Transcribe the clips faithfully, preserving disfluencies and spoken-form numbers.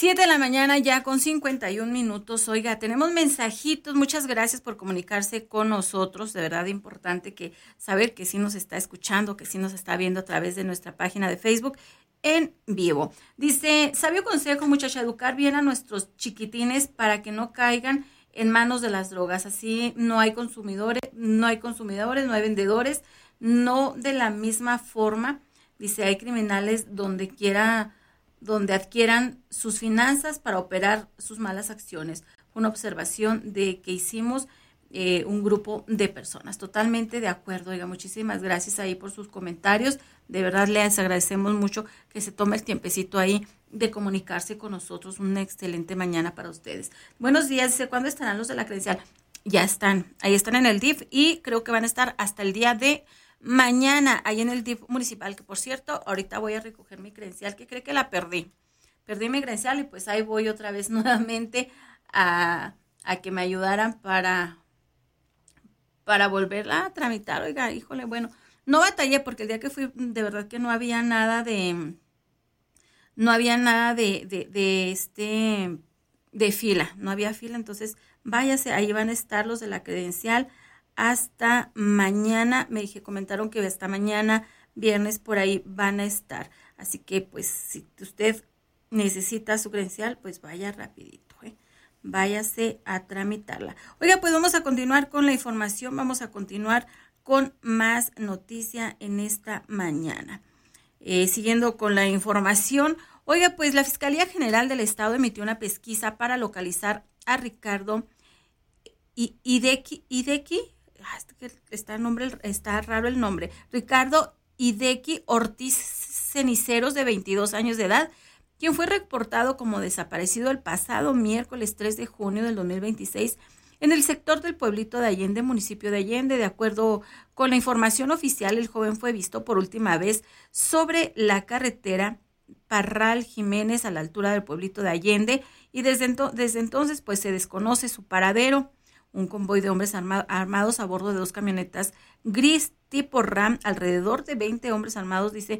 Siete de la mañana ya con cincuenta y un minutos. Oiga, tenemos mensajitos. Muchas gracias por comunicarse con nosotros. De verdad importante que saber que sí nos está escuchando, que sí nos está viendo a través de nuestra página de Facebook en vivo. Dice, sabio consejo, muchacha, educar bien a nuestros chiquitines para que no caigan en manos de las drogas. Así no hay consumidores, no hay consumidores, no hay vendedores, no de la misma forma. Dice, hay criminales donde quiera donde adquieran sus finanzas para operar sus malas acciones. Una observación de que hicimos eh, un grupo de personas. Totalmente de acuerdo. Oiga, muchísimas gracias ahí por sus comentarios. De verdad les agradecemos mucho que se tome el tiempecito ahí de comunicarse con nosotros. Una excelente mañana para ustedes. Buenos días. Dice, ¿cuándo estarán los de la credencial? Ya están. Ahí están en el D I F y creo que van a estar hasta el día de mañana, ahí en el D I F municipal, que por cierto, ahorita voy a recoger mi credencial, que cree que la perdí. Perdí mi credencial y pues ahí voy otra vez nuevamente a, a que me ayudaran para, para volverla a tramitar. Oiga, híjole, bueno, no batallé porque el día que fui, de verdad que no había nada de, no había nada de, de, de este, de fila, no había fila, entonces váyase, ahí van a estar los de la credencial hasta mañana. Me dije, comentaron que hasta mañana, viernes, por ahí van a estar. Así que, pues, si usted necesita su credencial, pues vaya rapidito, ¿eh? Váyase a tramitarla. Oiga, pues vamos a continuar con la información, vamos a continuar con más noticia en esta mañana. Eh, siguiendo con la información, oiga, pues la Fiscalía General del Estado emitió una pesquisa para localizar a Ricardo Hideki, Hideki, Está, nombre, está raro el nombre. Ricardo Hideki Ortiz Ceniceros, de veintidós años de edad, quien fue reportado como desaparecido el pasado miércoles tres de junio del dos mil veintiséis en el sector del pueblito de Allende, municipio de Allende. De acuerdo con la información oficial, el joven fue visto por última vez sobre la carretera Parral Jiménez a la altura del pueblito de Allende y desde, ento- desde entonces pues se desconoce su paradero. Un convoy de hombres arma- armados a bordo de dos camionetas gris tipo RAM, alrededor de veinte hombres armados, dice,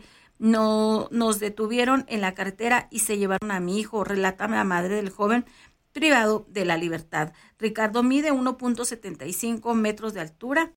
no nos detuvieron en la carretera y se llevaron a mi hijo, relata la madre del joven privado de la libertad. Ricardo mide uno punto setenta y cinco metros de altura,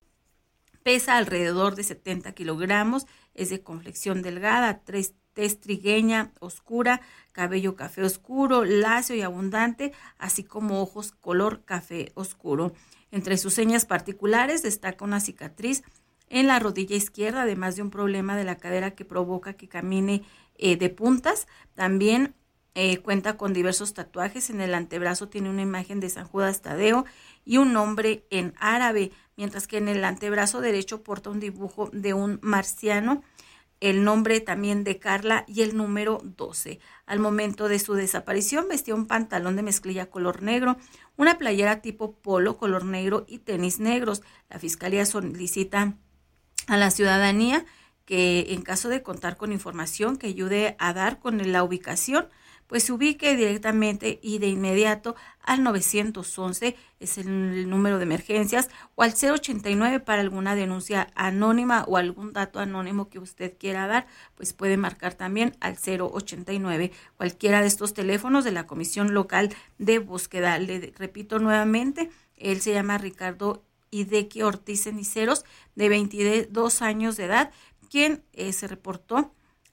pesa alrededor de setenta kilogramos, es de complexión delgada, tres tez trigueña oscura, cabello café oscuro, lacio y abundante, así como ojos color café oscuro. Entre sus señas particulares destaca una cicatriz en la rodilla izquierda, además de un problema de la cadera que provoca que camine eh, de puntas. También eh, cuenta con diversos tatuajes. En el antebrazo tiene una imagen de San Judas Tadeo y un nombre en árabe, mientras que en el antebrazo derecho porta un dibujo de un marciano, el nombre también de Carla y el número doce. Al momento de su desaparición vestía un pantalón de mezclilla color negro, una playera tipo polo color negro y tenis negros. La Fiscalía solicita a la ciudadanía que, en caso de contar con información que ayude a dar con la ubicación, pues se ubique directamente y de inmediato al nueve once, es el número de emergencias, o al cero ochenta y nueve para alguna denuncia anónima o algún dato anónimo que usted quiera dar, pues puede marcar también al cero ochenta y nueve, cualquiera de estos teléfonos de la Comisión Local de Búsqueda. Le repito nuevamente, él se llama Ricardo Hideki Ortiz Ceniceros, de veintidós años de edad, quien eh, se reportó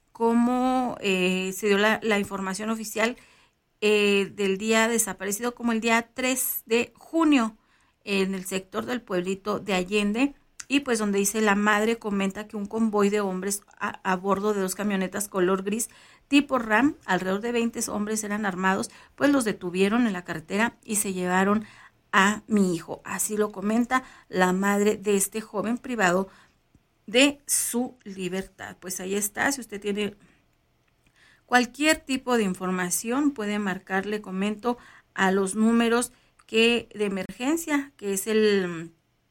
como eh, se dio la, la información oficial eh, del día desaparecido como el día tres de junio en el sector del pueblito de Allende, y pues donde dice la madre comenta que un convoy de hombres a, a bordo de dos camionetas color gris tipo RAM, alrededor de veinte hombres eran armados, pues los detuvieron en la carretera y se llevaron a mi hijo. Así lo comenta la madre de este joven privado de su libertad. Pues ahí está, si usted tiene cualquier tipo de información puede marcarle, comento, a los números que de emergencia, que es el,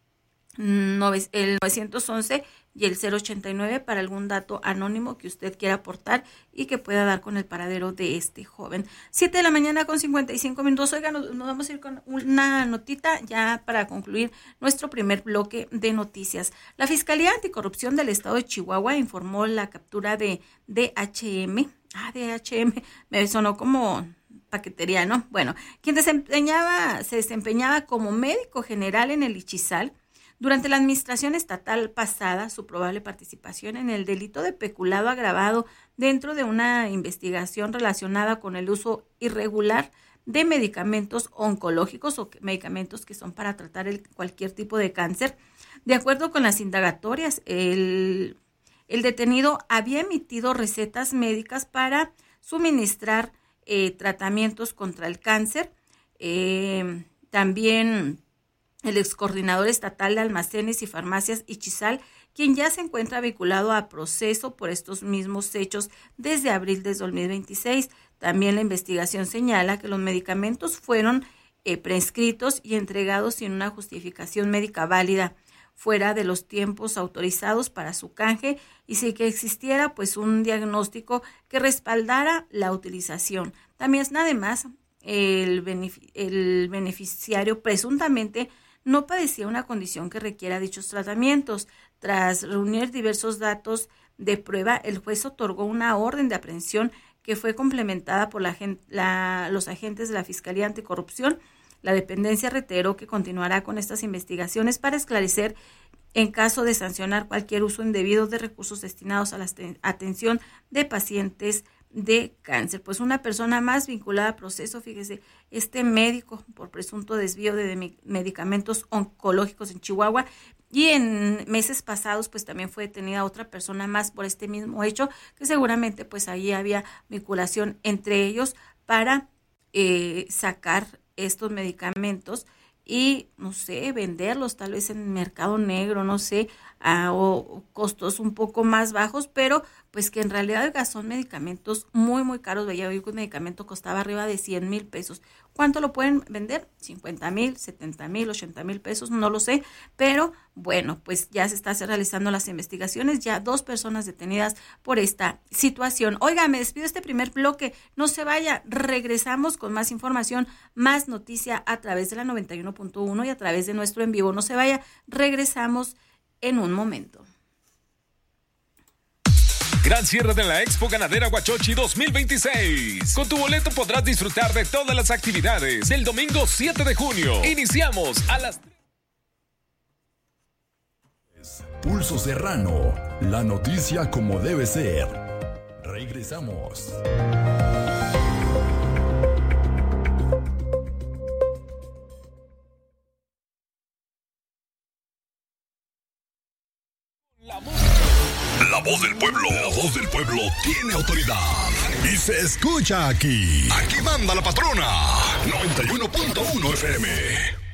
nueve, el nueve once y el cero ochenta y nueve para algún dato anónimo que usted quiera aportar y que pueda dar con el paradero de este joven. siete de la mañana con cincuenta y cinco minutos. Oiga, nos, nos vamos a ir con una notita ya para concluir nuestro primer bloque de noticias. La Fiscalía Anticorrupción del Estado de Chihuahua informó la captura de D H M. Ah, D H M, me sonó como paquetería, ¿no? Bueno, quien desempeñaba, se desempeñaba como médico general en el Ixizal. Durante la administración estatal pasada, su probable participación en el delito de peculado agravado dentro de una investigación relacionada con el uso irregular de medicamentos oncológicos o medicamentos que son para tratar el, cualquier tipo de cáncer. De acuerdo con las indagatorias, el, el detenido había emitido recetas médicas para suministrar eh, tratamientos contra el cáncer. Eh, también el excoordinador estatal de almacenes y farmacias Ixizal, quien ya se encuentra vinculado a proceso por estos mismos hechos desde abril de dos mil veintiséis. También la investigación señala que los medicamentos fueron eh, prescritos y entregados sin una justificación médica válida, fuera de los tiempos autorizados para su canje y sin que existiera pues un diagnóstico que respaldara la utilización. También además el, benefic- el beneficiario presuntamente no padecía una condición que requiera dichos tratamientos. Tras reunir diversos datos de prueba, el juez otorgó una orden de aprehensión que fue complementada por la, la, los agentes de la Fiscalía Anticorrupción. La dependencia reiteró que continuará con estas investigaciones para esclarecer en caso de sancionar cualquier uso indebido de recursos destinados a la atención de pacientes de cáncer. Pues una persona más vinculada al proceso, fíjese, este médico por presunto desvío de medicamentos oncológicos en Chihuahua, y en meses pasados pues también fue detenida otra persona más por este mismo hecho, que seguramente pues ahí había vinculación entre ellos para eh, sacar estos medicamentos y, no sé, venderlos tal vez en el mercado negro, no sé, a o costos un poco más bajos, pero pues que en realidad son medicamentos muy, muy caros. Veía hoy que un medicamento costaba arriba de cien mil pesos. ¿Cuánto lo pueden vender? cincuenta mil, setenta mil, ochenta mil pesos, no lo sé, pero bueno, pues ya se están realizando las investigaciones, ya dos personas detenidas por esta situación. Oiga, me despido este primer bloque, no se vaya, regresamos con más información, más noticia a través de la noventa y uno punto uno y a través de nuestro en vivo. No se vaya, regresamos en un momento. Gran cierre de la Expo Ganadera Huachochi dos mil veintiséis. Con tu boleto podrás disfrutar de todas las actividades del domingo siete de junio. Iniciamos a las... Pulso Serrano, la noticia como debe ser. Regresamos. La voz... La voz del pueblo, la voz del pueblo tiene autoridad y se escucha aquí. Aquí manda la patrona, noventa y uno punto uno F M.